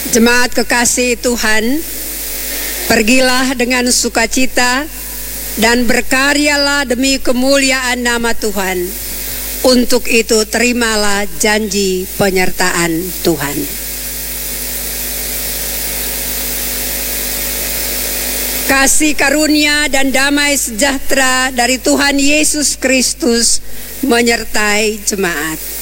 Jemaat kekasih Tuhan, pergilah dengan sukacita dan berkaryalah demi kemuliaan nama Tuhan. Untuk itu terimalah janji penyertaan Tuhan. Kasih karunia dan damai sejahtera dari Tuhan Yesus Kristus menyertai jemaat.